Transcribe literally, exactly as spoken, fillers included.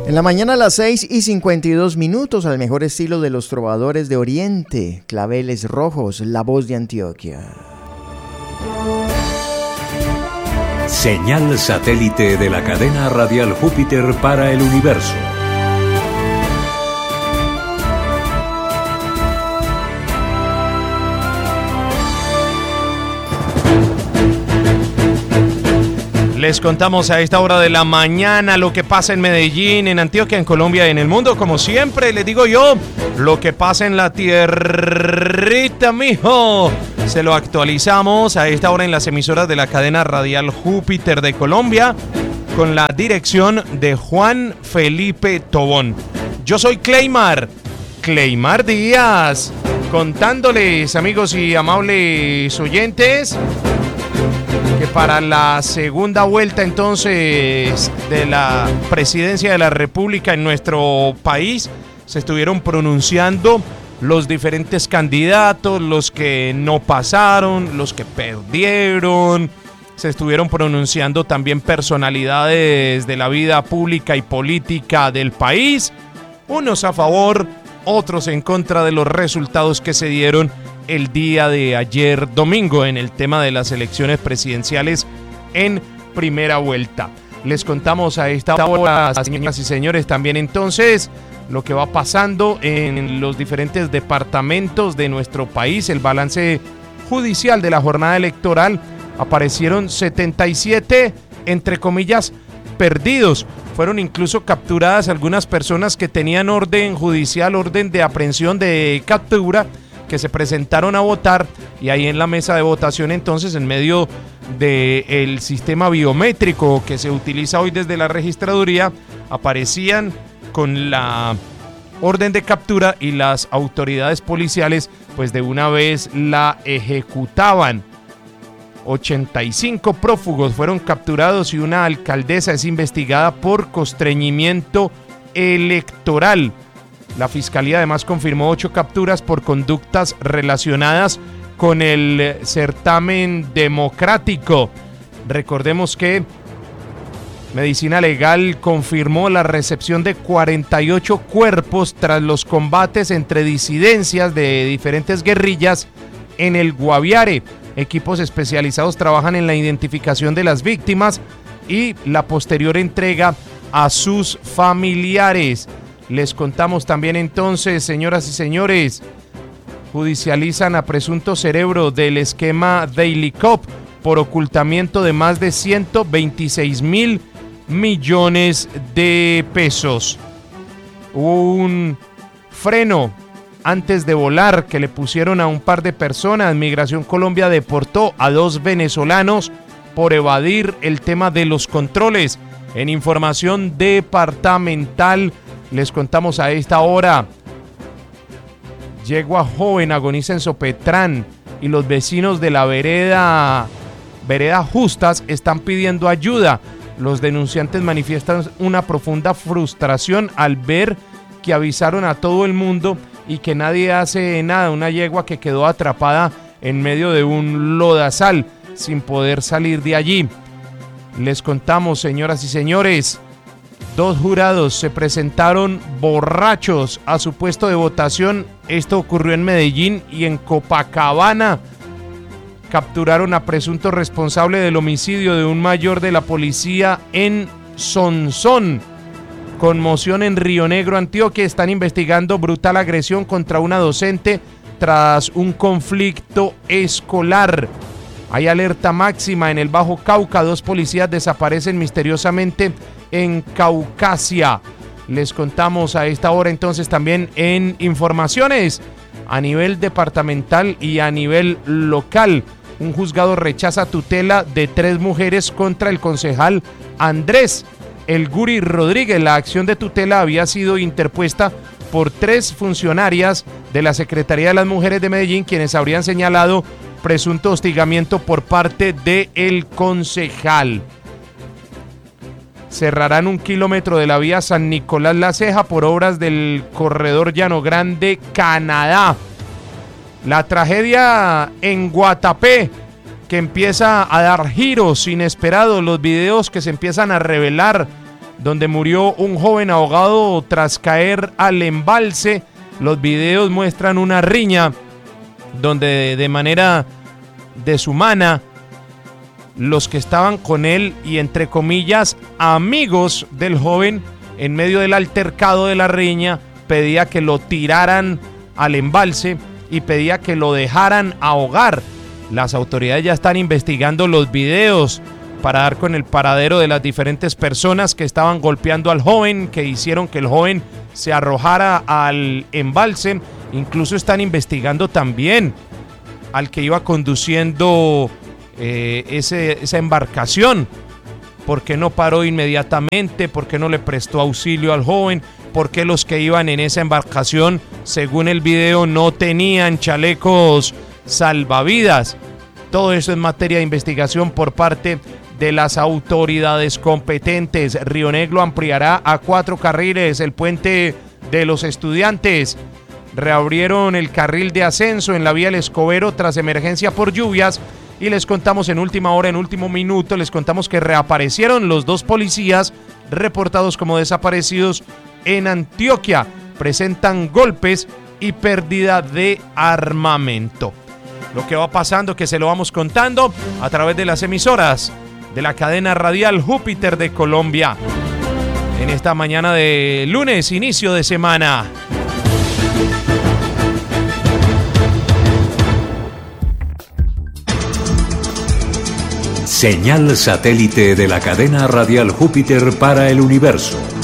En la mañana a las seis y cincuenta y dos minutos, al mejor estilo de los trovadores de Oriente, Claveles Rojos, la voz de Antioquia. Señal satélite de la cadena radial Júpiter para el universo. Les contamos a esta hora de la mañana lo que pasa en Medellín, en Antioquia, en Colombia y en el mundo. Como siempre, les digo yo, lo que pasa en la tierrita, mijo. Se lo actualizamos a esta hora en las emisoras de la cadena radial Júpiter de Colombia, con la dirección de Juan Felipe Tobón. Yo soy Cleymar, Cleymar Díaz, contándoles, amigos y amables oyentes, que para la segunda vuelta entonces de la presidencia de la República en nuestro país se estuvieron pronunciando los diferentes candidatos, los que no pasaron, los que perdieron. Se estuvieron pronunciando también personalidades de la vida pública y política del país, unos a favor, otros en contra de los resultados que se dieron el día de ayer domingo en el tema de las elecciones presidenciales en primera vuelta. Les contamos a esta hora, señoras y señores, también entonces lo que va pasando en los diferentes departamentos de nuestro país, el balance judicial de la jornada electoral. Aparecieron setenta y siete, entre comillas, perdidos. Fueron incluso capturadas algunas personas que tenían orden judicial, orden de aprehensión, de captura, que se presentaron a votar, y ahí en la mesa de votación entonces, en medio del sistema biométrico que se utiliza hoy desde la registraduría, aparecían con la orden de captura y las autoridades policiales pues de una vez la ejecutaban. ochenta y cinco prófugos fueron capturados y una alcaldesa es investigada por constreñimiento electoral. La fiscalía además confirmó ocho capturas por conductas relacionadas con el certamen democrático. Recordemos que Medicina Legal confirmó la recepción de cuarenta y ocho cuerpos tras los combates entre disidencias de diferentes guerrillas en el Guaviare. Equipos especializados trabajan en la identificación de las víctimas y la posterior entrega a sus familiares. Les contamos también entonces, señoras y señores, judicializan a presunto cerebro del esquema Daily Cop por ocultamiento de más de ciento veintiséis mil millones de pesos. Hubo un freno antes de volar que le pusieron a un par de personas. Migración Colombia deportó a dos venezolanos por evadir el tema de los controles. En información departamental, les contamos a esta hora: yegua joven agoniza en Sopetrán y los vecinos de la vereda, vereda Justas están pidiendo ayuda. Los denunciantes manifiestan una profunda frustración al ver que avisaron a todo el mundo y que nadie hace nada. Una yegua que quedó atrapada en medio de un lodazal sin poder salir de allí. Les contamos, señoras y señores, dos jurados se presentaron borrachos a su puesto de votación. Esto ocurrió en Medellín y en Copacabana. Capturaron a presunto responsable del homicidio de un mayor de la policía en Sonsón. Conmoción en Río Negro, Antioquia. Están investigando brutal agresión contra una docente tras un conflicto escolar. Hay alerta máxima en el Bajo Cauca. Dos policías desaparecen misteriosamente en Caucasia. Les contamos a esta hora entonces también en informaciones a nivel departamental y a nivel local. Un juzgado rechaza tutela de tres mujeres contra el concejal Andrés El Guri Rodríguez. La acción de tutela había sido interpuesta por tres funcionarias de la Secretaría de las Mujeres de Medellín, quienes habrían señalado presunto hostigamiento por parte del concejal. Cerrarán un kilómetro de la vía San Nicolás La Ceja por obras del corredor Llano Grande, Canadá. La tragedia en Guatapé, que empieza a dar giros inesperados. Los videos que se empiezan a revelar donde murió un joven ahogado tras caer al embalse. Los videos muestran una riña donde de manera deshumana los que estaban con él y entre comillas amigos del joven, en medio del altercado de la riña, pedía que lo tiraran al embalse y pedía que lo dejaran ahogar. Las autoridades ya están investigando los videos para dar con el paradero de las diferentes personas que estaban golpeando al joven, que hicieron que el joven se arrojara al embalse. Incluso están investigando también al que iba conduciendo eh, ese, esa embarcación. ¿Por qué no paró inmediatamente? ¿Por qué no le prestó auxilio al joven? ¿Por qué los que iban en esa embarcación, según el video, no tenían chalecos salvavidas? Todo eso es materia de investigación por parte de las autoridades competentes. Río Negro ampliará a cuatro carriles el puente de los Estudiantes. Reabrieron el carril de ascenso en la vía El Escobero tras emergencia por lluvias. Y les contamos en última hora, en último minuto, les contamos que reaparecieron los dos policías reportados como desaparecidos en Antioquia. Presentan golpes y pérdida de armamento. Lo que va pasando, que se lo vamos contando a través de las emisoras de la cadena radial Júpiter de Colombia. En esta mañana de lunes, inicio de semana. Señal satélite de la cadena radial Júpiter para el universo.